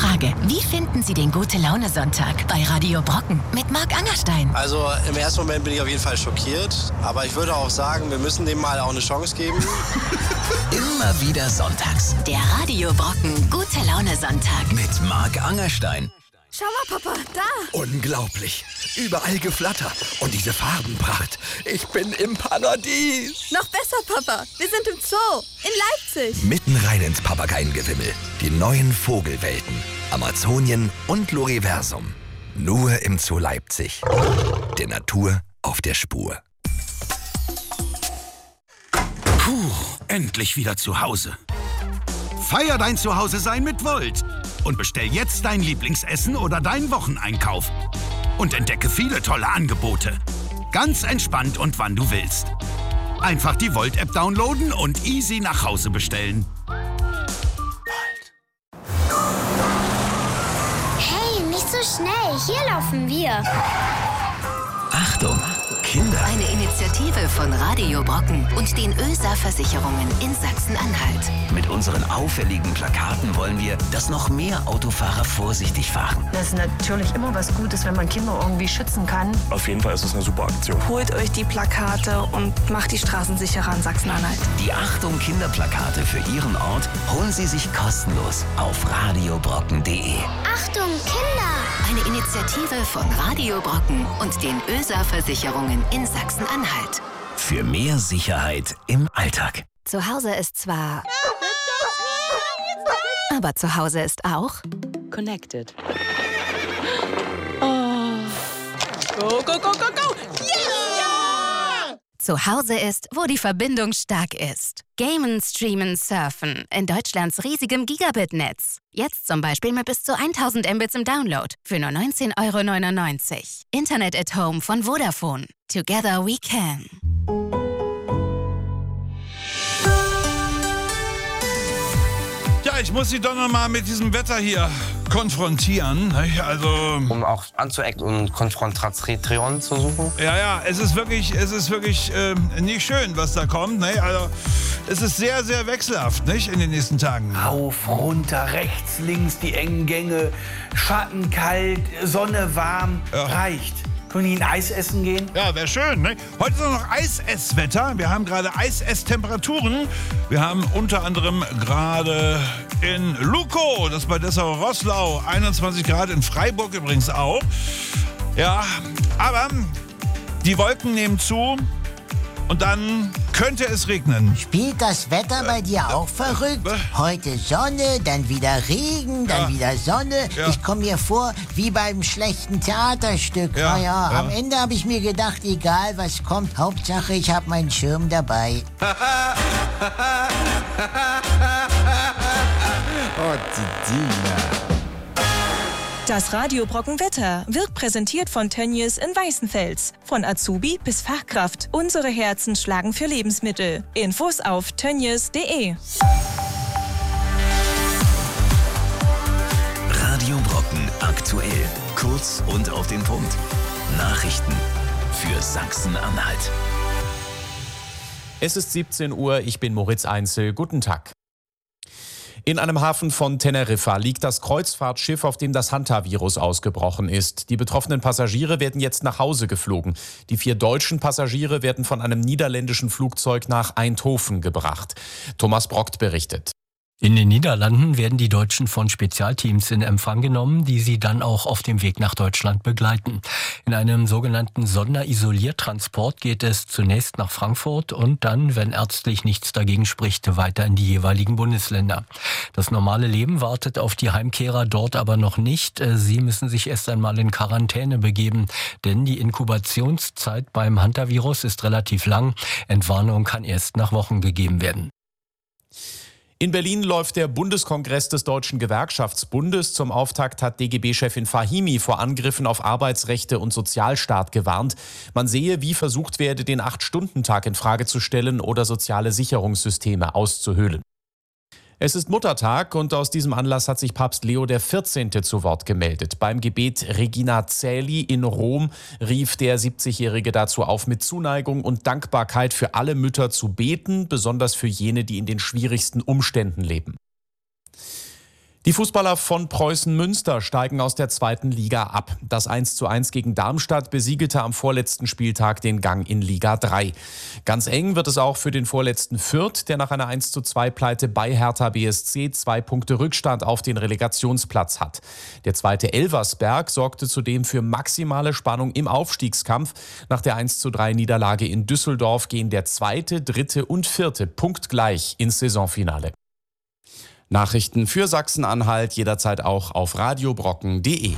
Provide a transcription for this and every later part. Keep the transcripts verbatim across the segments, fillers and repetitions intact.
Frage. Wie finden Sie den Gute-Laune-Sonntag bei Radio Brocken mit Marc Angerstein? Also im ersten Moment bin ich auf jeden Fall schockiert. Aber ich würde auch sagen, wir müssen dem mal auch eine Chance geben. Immer wieder sonntags. Der Radio Brocken Gute-Laune-Sonntag. Mit Marc Angerstein. Schau mal, Papa, da! Unglaublich. Überall Geflatter. Und diese Farbenpracht. Ich bin im Paradies. Noch besser, Papa. Wir sind im Zoo. In Leipzig. Mitten rein ins Papageiengewimmel. Die neuen Vogelwelten. Amazonien und Loriversum. Nur im Zoo Leipzig. Der Natur auf der Spur. Puh, endlich wieder zu Hause. Feier dein Zuhause-Sein mit Volt. Und bestell jetzt dein Lieblingsessen oder deinen Wocheneinkauf. Und entdecke viele tolle Angebote. Ganz entspannt und wann du willst. Einfach die Volt-App downloaden und easy nach Hause bestellen. Volt. Hey, nicht so schnell. Hier laufen wir. Achtung, Kinder. Eine Initiative von Radio Brocken und den ÖSA-Versicherungen in Sachsen-Anhalt. Mit unseren auffälligen Plakaten wollen wir, dass noch mehr Autofahrer vorsichtig fahren. Das ist natürlich immer was Gutes, wenn man Kinder irgendwie schützen kann. Auf jeden Fall ist es eine super Aktion. Holt euch die Plakate und macht die Straßen sicherer in Sachsen-Anhalt. Die Achtung Kinderplakate für Ihren Ort holen Sie sich kostenlos auf radiobrocken punkt de. Achtung, Kinder! Eine Initiative von Radio Brocken und den ÖSA-Versicherungen in Sachsen-Anhalt. Für mehr Sicherheit im Alltag. Zu Hause ist zwar... Aber zu Hause ist auch... Connected. Oh. Go, go, go, go, go! Yeah! Zu Hause ist, wo die Verbindung stark ist. Gamen, streamen, surfen. In Deutschlands riesigem Gigabit-Netz. Jetzt zum Beispiel mit bis zu tausend Mbits im Download. Für nur neunzehn Euro neunundneunzig. Internet at Home von Vodafone. Together we can. Ja, ich muss Sie doch noch mal mit diesem Wetter hier konfrontieren. Also, um auch anzuecken und Konfrontation zu suchen. Ja, ja, es ist wirklich, es ist wirklich äh, nicht schön, was da kommt. Ne? Also, es ist sehr, sehr wechselhaft, nicht, in den nächsten Tagen. Rauf, runter, rechts, links, die engen Gänge, Schatten kalt, Sonne warm, ja. Reicht. Können die ein Eis essen gehen? Ja, wäre schön. Ne? Heute ist noch Eisesswetter. Wir haben gerade Eisesstemperaturen. Wir haben unter anderem gerade in Lukow, das ist bei Dessau-Roßlau, einundzwanzig Grad, in Freiburg übrigens auch. Ja, aber die Wolken nehmen zu und dann könnte es regnen. Spielt das Wetter bei dir auch verrückt? Heute Sonne, dann wieder Regen, dann ja. wieder Sonne. Ja. Ich komme mir vor wie beim schlechten Theaterstück. Ja. Naja, ja. am Ende habe ich mir gedacht, egal was kommt, Hauptsache ich habe meinen Schirm dabei. Oh, die Dina. Das Radio Brocken Wetter wird präsentiert von Tönnies in Weißenfels. Von Azubi bis Fachkraft. Unsere Herzen schlagen für Lebensmittel. Infos auf tönnies punkt de. Radio Brocken aktuell. Kurz und auf den Punkt. Nachrichten für Sachsen-Anhalt. Es ist siebzehn Uhr, ich bin Moritz Einzel. Guten Tag. In einem Hafen von Teneriffa liegt das Kreuzfahrtschiff, auf dem das Hantavirus ausgebrochen ist. Die betroffenen Passagiere werden jetzt nach Hause geflogen. Die vier deutschen Passagiere werden von einem niederländischen Flugzeug nach Eindhoven gebracht. Thomas Brockt berichtet. In den Niederlanden werden die Deutschen von Spezialteams in Empfang genommen, die sie dann auch auf dem Weg nach Deutschland begleiten. In einem sogenannten Sonderisoliertransport geht es zunächst nach Frankfurt und dann, wenn ärztlich nichts dagegen spricht, weiter in die jeweiligen Bundesländer. Das normale Leben wartet auf die Heimkehrer dort aber noch nicht. Sie müssen sich erst einmal in Quarantäne begeben, denn die Inkubationszeit beim Hantavirus ist relativ lang. Entwarnung kann erst nach Wochen gegeben werden. In Berlin läuft der Bundeskongress des Deutschen Gewerkschaftsbundes. Zum Auftakt hat D G B-Chefin Fahimi vor Angriffen auf Arbeitsrechte und Sozialstaat gewarnt. Man sehe, wie versucht werde, den Acht-Stunden-Tag in Frage zu stellen oder soziale Sicherungssysteme auszuhöhlen. Es ist Muttertag und aus diesem Anlass hat sich Papst Leo der vierzehnte zu Wort gemeldet. Beim Gebet Regina Caeli in Rom rief der siebzigjährige dazu auf, mit Zuneigung und Dankbarkeit für alle Mütter zu beten, besonders für jene, die in den schwierigsten Umständen leben. Die Fußballer von Preußen Münster steigen aus der zweiten Liga ab. Das eins zu eins gegen Darmstadt besiegelte am vorletzten Spieltag den Gang in Liga drei. Ganz eng wird es auch für den vorletzten Fürth, der nach einer eins zu zwei Pleite bei Hertha B S C zwei Punkte Rückstand auf den Relegationsplatz hat. Der zweite Elversberg sorgte zudem für maximale Spannung im Aufstiegskampf. Nach der eins zu drei Niederlage in Düsseldorf gehen der zweite, dritte und vierte punktgleich ins Saisonfinale. Nachrichten für Sachsen-Anhalt jederzeit auch auf radiobrocken punkt de.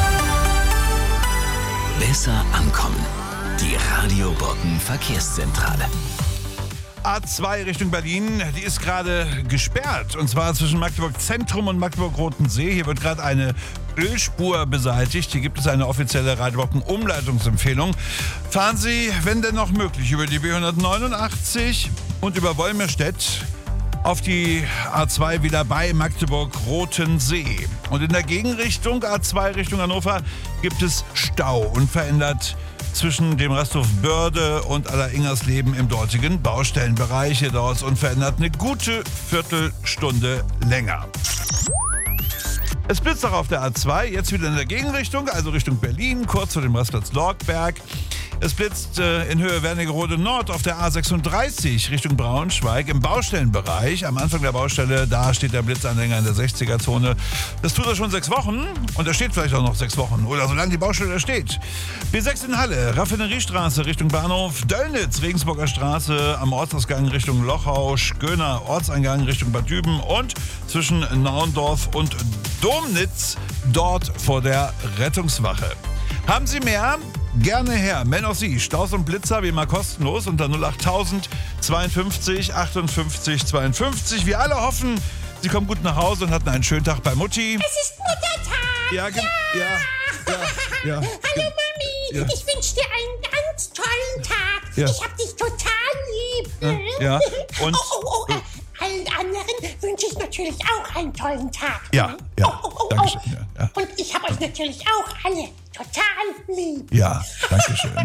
Besser ankommen. Die Radio Brocken Verkehrszentrale. A zwei Richtung Berlin, die ist gerade gesperrt. Und zwar zwischen Magdeburg Zentrum und Magdeburg-Rotensee. Hier wird gerade eine Ölspur beseitigt. Hier gibt es eine offizielle Radio Brocken Umleitungsempfehlung. Fahren Sie, wenn denn noch möglich, über die B hundertneunundachtzig und über Wolmirstedt auf die A zwei wieder bei Magdeburg-Rotensee. Und in der Gegenrichtung, A zwei Richtung Hannover, gibt es Stau, unverändert zwischen dem Rasthof Börde und Alleringers-Leben im dortigen Baustellenbereich. Hier dauert es unverändert eine gute Viertelstunde länger. Es blitzt auch auf der A zwei, jetzt wieder in der Gegenrichtung, also Richtung Berlin, kurz vor dem Rastplatz Lorgberg. Es blitzt äh, in Höhe Wernigerode Nord auf der A sechsunddreißig Richtung Braunschweig im Baustellenbereich. Am Anfang der Baustelle, da steht der Blitzanhänger in der sechziger-Zone. Das tut er schon sechs Wochen und er steht vielleicht auch noch sechs Wochen oder solange die Baustelle da steht. B sechs in Halle, Raffineriestraße Richtung Bahnhof Döllnitz, Regensburger Straße am Ortsausgang Richtung Lochau, Schköner Ortseingang Richtung Bad Düben und zwischen Naundorf und Domnitz dort vor der Rettungswache. Haben Sie mehr? Gerne her. Men auch Sie. Staus und Blitzer wie immer kostenlos unter null achttausend zweiundfünfzig achtundfünfzig zweiundfünfzig. Wir alle hoffen, Sie kommen gut nach Hause und hatten einen schönen Tag bei Mutti. Es ist Muttertag. Ja, ge- ja. ja, ja, ja. Hallo Mami. Ja. Ich wünsche dir einen ganz tollen Tag. Ja. Ich hab dich total lieb. Ja. Und Oh, oh, oh. äh, Allen anderen wünsche ich natürlich auch einen tollen Tag. ja, ja. Oh, oh, oh, Dankeschön. Ja, ja. Und ich habe euch natürlich auch alle total lieb. ja, danke schön.